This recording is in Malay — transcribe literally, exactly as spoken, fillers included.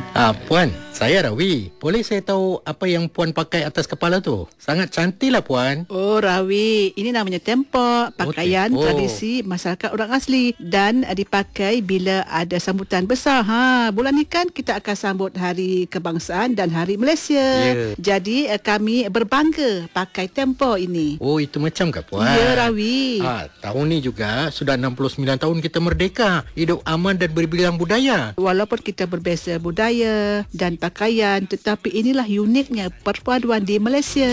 Ah, Puan, saya Rawi. Boleh saya tahu apa yang Puan pakai atas kepala tu? Sangat cantik lah, Puan. Oh Rawi, ini namanya tempok, pakaian tempo. tradisi masyarakat orang asli dan uh, dipakai bila ada sambutan besar. Ha, bulan ni kan kita akan sambut Hari Kebangsaan dan Hari Malaysia. Ya. Jadi uh, kami berbangga pakai tempok ini. Oh, itu macam ke, Puan? Ya Rawi. Ah, tahun ni juga sudah enam puluh sembilan tahun kita merdeka. Hidup aman dan berbilang budaya. Walaupun kita berbeza budaya dan pakaian, tetapi inilah uniknya perpaduan di Malaysia.